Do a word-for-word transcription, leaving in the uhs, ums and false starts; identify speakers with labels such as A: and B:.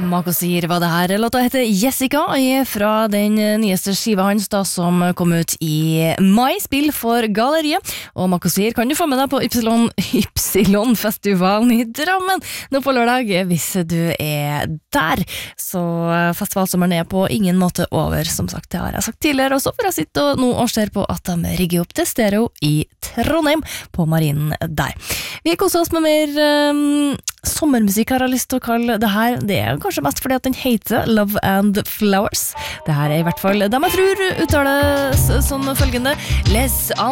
A: Mako sier hva det her. Låta heter Jessica fra den nyeste skiva hans da, som kom ut i mai. Spill for Galleriet. Og Mako sier, kan du få med deg på Ypsilon, Ypsilon-festivalen i Drammen nå på lørdag, hvis du er der. Så festivalsommeren er på ingen måte over, som sagt. Det har jeg sagt tidligere også, for jeg sitter og, nå og ser på at de rigger opp til stereo i Trondheim, på Marinen der. Vi koser oss med mer um, sommermusikk, har jeg lyst til å kalle det her. Det er kanskje mest fordi at den heter Love and Flowers. Det her er i hvert fall dem jeg tror uttales sånn følgende. Les